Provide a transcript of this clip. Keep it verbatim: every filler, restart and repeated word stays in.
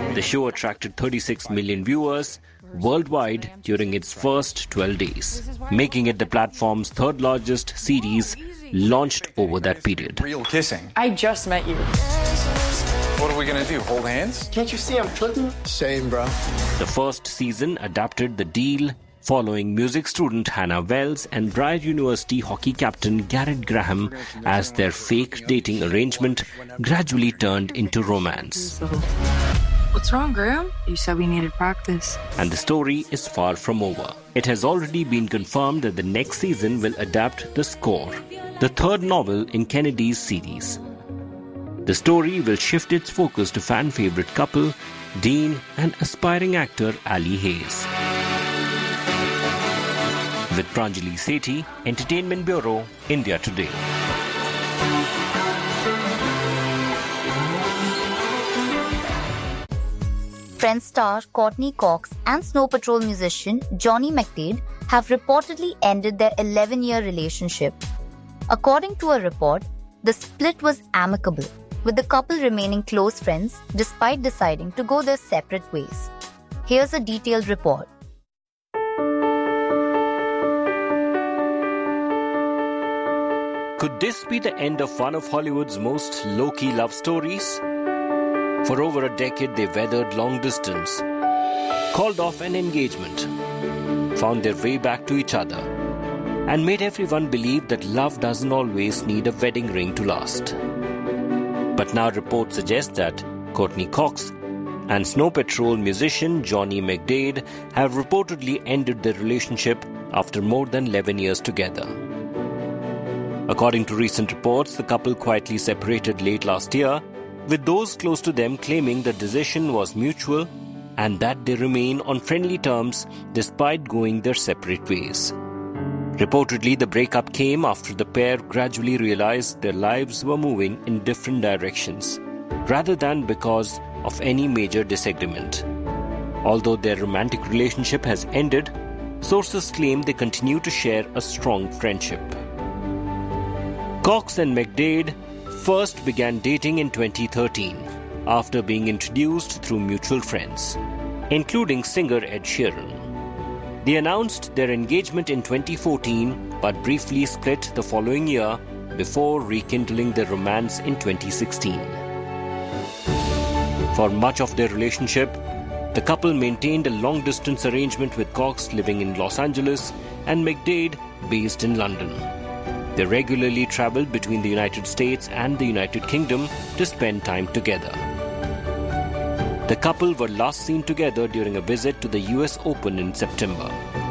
The show attracted thirty-six million viewers worldwide during its first twelve days, making it the platform's third largest series launched over that period. Real kissing. I just met you. What are we gonna do, hold hands? Can't you see I'm flirting? Same, bro. The first season adapted The Deal, following music student Hannah Wells and Briar University hockey captain Garrett Graham as their fake dating arrangement gradually turned into romance. What's wrong, Graham? You said we needed practice. And the story is far from over. It has already been confirmed that the next season will adapt The Score, the third novel in Kennedy's series. The story will shift its focus to fan-favorite couple Dean and aspiring actor Ali Hayes. With Pranjali Sethi, Entertainment Bureau, India Today. Friends star Courtney Cox and Snow Patrol musician Johnny McDaid have reportedly ended their eleven-year relationship. According to a report, the split was amicable, with the couple remaining close friends despite deciding to go their separate ways. Here's a detailed report. Could this be the end of one of Hollywood's most low-key love stories? For over a decade, they weathered long distance, called off an engagement, found their way back to each other, and made everyone believe that love doesn't always need a wedding ring to last. But now reports suggest that Courtney Cox and Snow Patrol musician Johnny McDaid have reportedly ended their relationship after more than eleven years together. According to recent reports, the couple quietly separated late last year, with those close to them claiming the decision was mutual and that they remain on friendly terms despite going their separate ways. Reportedly, the breakup came after the pair gradually realized their lives were moving in different directions, rather than because of any major disagreement. Although their romantic relationship has ended, sources claim they continue to share a strong friendship. Cox and McDaid first began dating in twenty thirteen, after being introduced through mutual friends, including singer Ed Sheeran. They announced their engagement in twenty fourteen, but briefly split the following year before rekindling their romance in twenty sixteen. For much of their relationship, the couple maintained a long-distance arrangement with Cox living in Los Angeles and McDaid based in London. They regularly traveled between the United States and the United Kingdom to spend time together. The couple were last seen together during a visit to the U S Open in September.